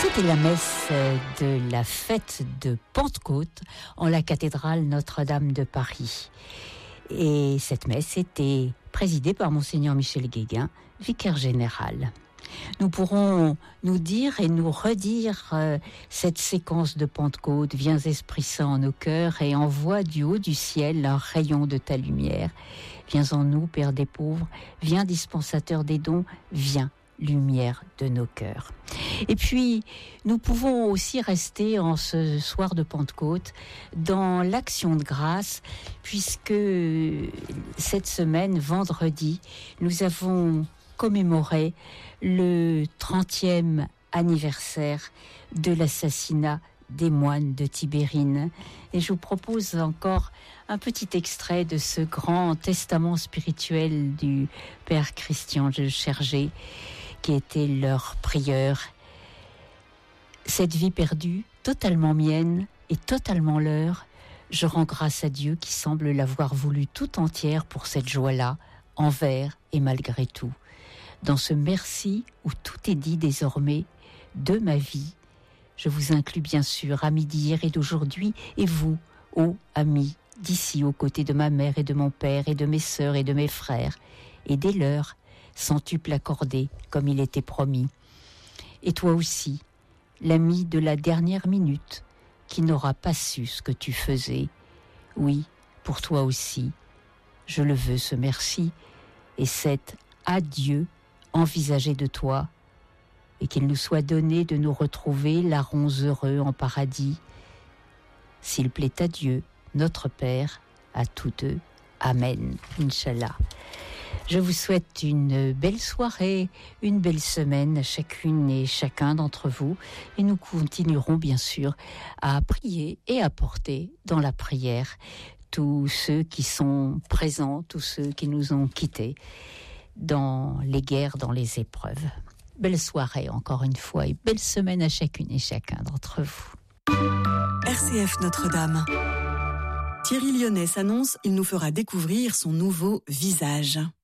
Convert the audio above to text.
C'était la messe de la fête de Pentecôte en la cathédrale Notre-Dame de Paris. Et cette messe était présidée par Monseigneur Michel Guéguin, vicaire général. Nous pourrons nous dire et nous redire cette séquence de Pentecôte. Viens Esprit Saint en nos cœurs et envoie du haut du ciel un rayon de ta lumière. Viens en nous, Père des pauvres, viens dispensateur des dons, viens lumière de nos cœurs. Et puis, nous pouvons aussi rester en ce soir de Pentecôte dans l'action de grâce, puisque cette semaine, vendredi, nous avons commémoré le 30e anniversaire de l'assassinat des moines de Tibérine. Et je vous propose encore un petit extrait de ce grand testament spirituel du Père Christian de Chergé, qui était leur prieur. Cette vie perdue, totalement mienne et totalement leur, je rends grâce à Dieu qui semble l'avoir voulu tout entière pour cette joie-là, envers et malgré tout. Dans ce merci où tout est dit désormais de ma vie, je vous inclus bien sûr, amis d'hier et d'aujourd'hui, et vous, ô amis d'ici, aux côtés de ma mère et de mon père et de mes sœurs et de mes frères, et des leurs, centuple accordé comme il était promis. Et toi aussi, l'ami de la dernière minute, qui n'aura pas su ce que tu faisais. Oui, pour toi aussi, je le veux ce merci, et cet adieu envisagé de toi, et qu'il nous soit donné de nous retrouver larrons heureux en paradis, s'il plaît à Dieu, notre Père, à tous deux. Amen. Inch'Allah. Je vous souhaite une belle soirée, une belle semaine à chacune et chacun d'entre vous. Et nous continuerons bien sûr à prier et à porter dans la prière tous ceux qui sont présents, tous ceux qui nous ont quittés dans les guerres, dans les épreuves. Belle soirée encore une fois et belle semaine à chacune et chacun d'entre vous. RCF Notre-Dame. Thierry Lyonnais s'annonce, il nous fera découvrir son nouveau visage.